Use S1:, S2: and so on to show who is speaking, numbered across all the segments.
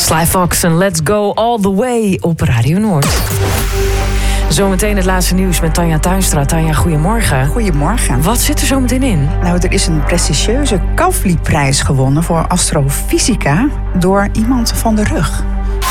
S1: Sly Fox en Let's Go All The Way op Radio Noord. Zometeen het laatste nieuws met Tanja Tuinstra. Tanja, goedemorgen.
S2: Goedemorgen.
S1: Wat zit er zo meteen in?
S2: Nou, er is een prestigieuze Kavli-prijs gewonnen voor astrofysica door iemand van de rug.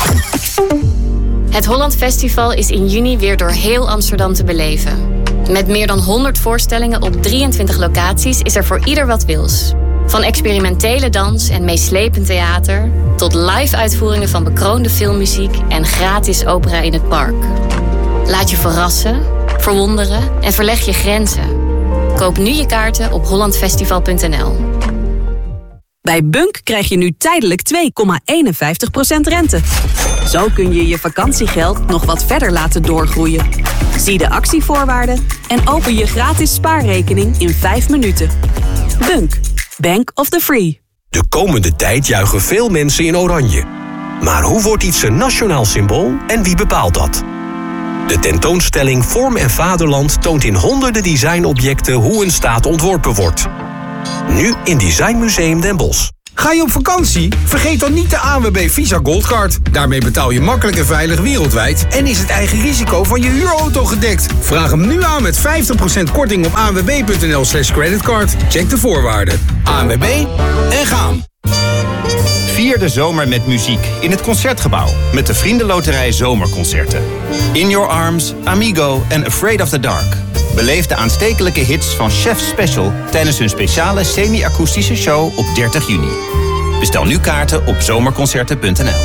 S3: Het Holland Festival is in juni weer door heel Amsterdam te beleven. Met meer dan 100 voorstellingen op 23 locaties is er voor ieder wat wils. Van experimentele dans en meeslepend theater tot live-uitvoeringen van bekroonde filmmuziek en gratis opera in het park. Laat je verrassen, verwonderen en verleg je grenzen. Koop nu je kaarten op hollandfestival.nl.
S4: Bij Bunk krijg je nu tijdelijk 2,51% rente. Zo kun je je vakantiegeld nog wat verder laten doorgroeien. Zie de actievoorwaarden en open je gratis spaarrekening in 5 minuten. Bunk, Bank of the Free.
S5: De komende tijd juichen veel mensen in oranje. Maar hoe wordt iets een nationaal symbool en wie bepaalt dat? De tentoonstelling Vorm en Vaderland toont in honderden designobjecten hoe een staat ontworpen wordt. Nu in Design Museum Den Bosch.
S6: Ga je op vakantie? Vergeet dan niet de ANWB Visa Goldcard. Daarmee betaal je makkelijk en veilig wereldwijd en is het eigen risico van je huurauto gedekt. Vraag hem nu aan met 50% korting op anwb.nl/creditcard. Check de voorwaarden. ANWB en gaan.
S7: Vier de zomer met muziek in het Concertgebouw met de Vriendenloterij Zomerconcerten. In Your Arms, Amigo en Afraid of the Dark. Beleef de aanstekelijke hits van Chef Special tijdens hun speciale semi-akoestische show op 30 juni. Bestel nu kaarten op zomerconcerten.nl.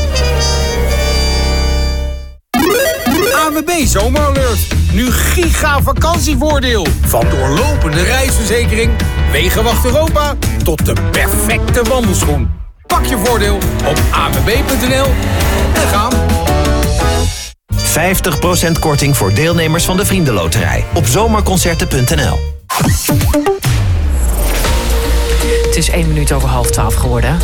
S6: ANWB Zomeralert. Nu giga vakantievoordeel. Van doorlopende reisverzekering, Wegenwacht Europa tot de perfecte wandelschoen. Pak je voordeel op anwb.nl en gaan.
S7: 50% korting voor deelnemers van de Vriendenloterij op zomerconcerten.nl.
S1: Het is 1 minuut over 11:30 geworden.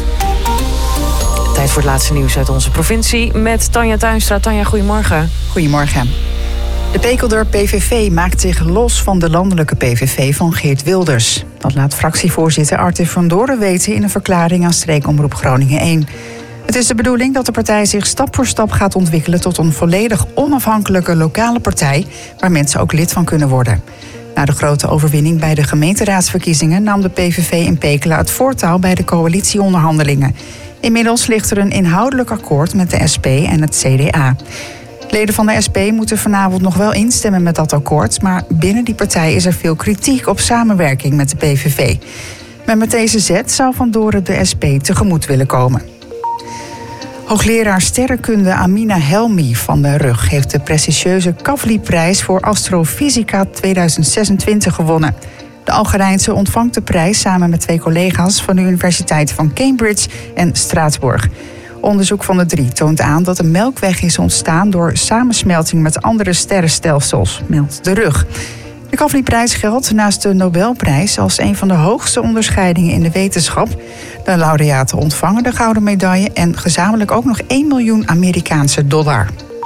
S1: Tijd voor het laatste nieuws uit onze provincie met Tanja Tuinstra. Tanja, goedemorgen.
S2: Goedemorgen. De Pekelder PVV maakt zich los van de landelijke PVV van Geert Wilders. Dat laat fractievoorzitter Arthur van Doren weten in een verklaring aan Streekomroep Groningen 1. Het is de bedoeling dat de partij zich stap voor stap gaat ontwikkelen tot een volledig onafhankelijke lokale partij waar mensen ook lid van kunnen worden. Na de grote overwinning bij de gemeenteraadsverkiezingen nam de PVV in Pekela het voortouw bij de coalitieonderhandelingen. Inmiddels ligt er een inhoudelijk akkoord met de SP en het CDA. Leden van de SP moeten vanavond nog wel instemmen met dat akkoord, maar binnen die partij is er veel kritiek op samenwerking met de PVV. Maar met deze zet zou Van Doren de SP tegemoet willen komen. Hoogleraar sterrenkunde Amina Helmi van der Rug heeft de prestigieuze Kavli-prijs voor astrofysica 2026 gewonnen. De Algerijnse ontvangt de prijs samen met 2 collega's van de universiteiten van Cambridge en Straatsburg. Onderzoek van de 3 toont aan dat een melkweg is ontstaan door samensmelting met andere sterrenstelsels, meldt de Rug. De Kavli-prijs geldt naast de Nobelprijs als een van de hoogste onderscheidingen in de wetenschap. De laureaten ontvangen de gouden medaille en gezamenlijk ook nog 1 miljoen Amerikaanse dollar.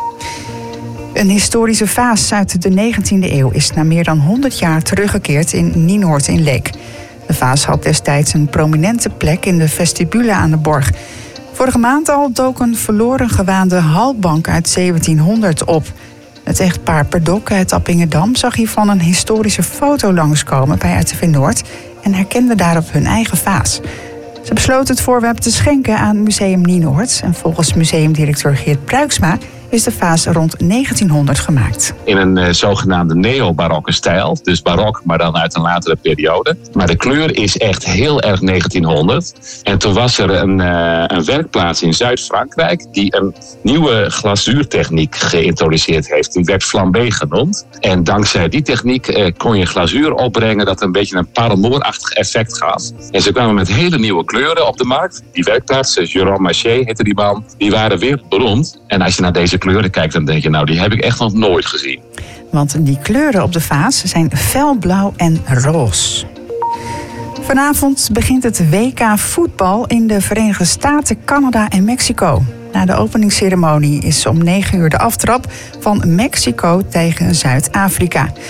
S2: Een historische vaas uit de 19e eeuw is na meer dan 100 jaar teruggekeerd in Nienoord in Leek. De vaas had destijds een prominente plek in de vestibule aan de borg. Vorige maand al dook een verloren gewaande halbank uit 1700 op. Het echtpaar Perdok uit Appingedam zag hiervan een historische foto langskomen bij RTV Noord en herkende daarop hun eigen vaas. Ze besloten het voorwerp te schenken aan Museum Nienoord en volgens museumdirecteur Geert Pruiksma is de vaas rond 1900 gemaakt.
S8: In een zogenaamde neo-barokke stijl. Dus barok, maar dan uit een latere periode. Maar de kleur is echt heel erg 1900. En toen was er een werkplaats in Zuid-Frankrijk die een nieuwe glazuurtechniek geïntroduceerd heeft. Die werd flambé genoemd. En dankzij die techniek kon je glazuur opbrengen dat een beetje een paramoorachtig effect gaf. En ze kwamen met hele nieuwe kleuren op de markt. Die werkplaats, Jérôme Maché heette die man, die waren weer beroemd. En als je naar deze kleuren kijkt, dan denk je, nou, die heb ik echt nog nooit gezien.
S2: Want die kleuren op de vaas zijn felblauw en roze. Vanavond begint het WK voetbal in de Verenigde Staten, Canada en Mexico. Na de openingsceremonie is om 9 uur de aftrap van Mexico tegen Zuid-Afrika.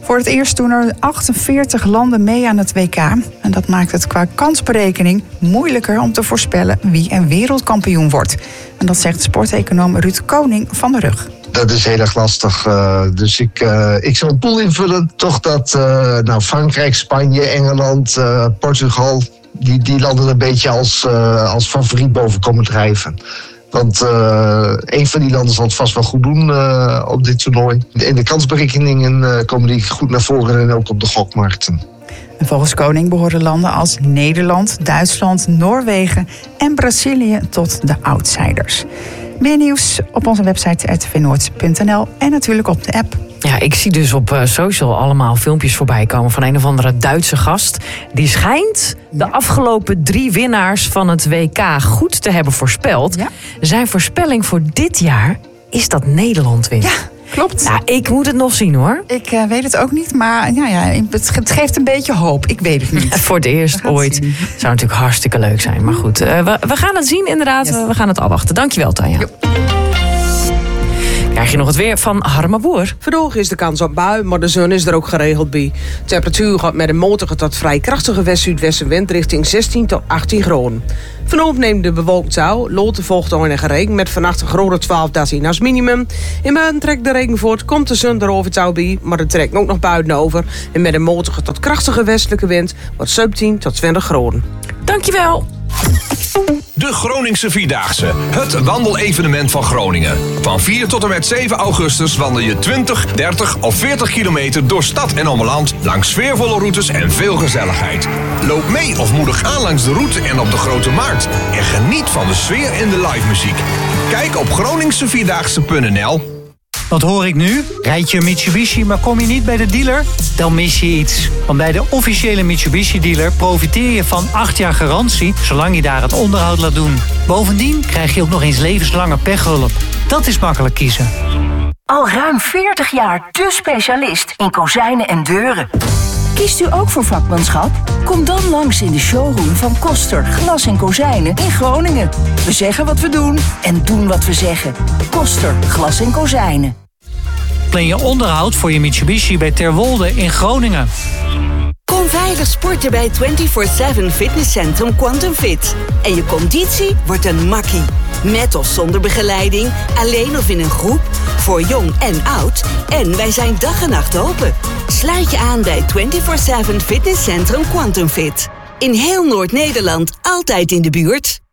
S2: Voor het eerst doen er 48 landen mee aan het WK. En dat maakt het qua kansberekening moeilijker om te voorspellen wie er wereldkampioen wordt. En dat zegt sporteconoom Ruud Koning van der Rug.
S9: Dat is heel erg lastig. Dus ik zal een pool invullen. Toch dat Frankrijk, Spanje, Engeland, Portugal... Die landen een beetje als favoriet boven komen drijven. Want een van die landen zal het vast wel goed doen op dit toernooi. In de kansberekeningen komen die goed naar voren en ook op de gokmarkten.
S2: En volgens Koning behoren landen als Nederland, Duitsland, Noorwegen en Brazilië tot de outsiders. Meer nieuws op onze website rtvnoord.nl en natuurlijk op de app.
S1: Ja, ik zie dus op social allemaal filmpjes voorbij komen van een of andere Duitse gast. Die schijnt de afgelopen 3 winnaars van het WK goed te hebben voorspeld. Ja. Zijn voorspelling voor dit jaar is dat Nederland wint.
S2: Ja, klopt.
S1: Nou, ik moet het nog zien hoor.
S2: Ik weet het ook niet, maar het geeft een beetje hoop. Ik weet het niet.
S1: Voor het eerst ooit. Zien. Zou natuurlijk hartstikke leuk zijn. Maar goed, we gaan het zien inderdaad. Yes. We gaan het afwachten. Dankjewel, Tanja. Jo. Krijg je nog het weer van Harma Boer.
S10: Vandaag is de kans op bui, maar de zon is er ook geregeld bij. De temperatuur gaat met een matige tot vrij krachtige west-zuidwestenwind richting 16 tot 18 graden. Vanavond neemt de bewolkt zou, loten volgt enige regen met vannacht een grote 12 13 als minimum. In buiten trekt de regen voort, komt de zon erover het zou bij, maar er trekt ook nog buiten over. En met een matige tot krachtige westelijke wind wordt 17 tot 20 graden.
S1: Dankjewel.
S11: De Groningse Vierdaagse, het wandelevenement van Groningen. Van 4 tot en met 7 augustus wandel je 20, 30 of 40 kilometer door stad en omland... langs sfeervolle routes en veel gezelligheid. Loop mee of moedig aan langs de route en op de Grote Markt. En geniet van de sfeer en de live muziek. Kijk op groningsevierdaagse.nl.
S12: Wat hoor ik nu? Rijd je een Mitsubishi, maar kom je niet bij de dealer? Dan mis je iets. Want bij de officiële Mitsubishi-dealer profiteer je van 8 jaar garantie... zolang je daar het onderhoud laat doen. Bovendien krijg je ook nog eens levenslange pechhulp. Dat is makkelijk kiezen.
S13: Al ruim 40 jaar de specialist in kozijnen en deuren. Kiest u ook voor vakmanschap? Kom dan langs in de showroom van Koster Glas en Kozijnen in Groningen. We zeggen wat we doen en doen wat we zeggen. Koster Glas en Kozijnen.
S12: Plan je onderhoud voor je Mitsubishi bij Terwolde in Groningen.
S14: Kom veilig sporten bij 24/7 Fitnesscentrum Quantum Fit. En je conditie wordt een makkie. Met of zonder begeleiding, alleen of in een groep, voor jong en oud. En wij zijn dag en nacht open. Sluit je aan bij 24/7 Fitnesscentrum Quantum Fit. In heel Noord-Nederland, altijd in de buurt.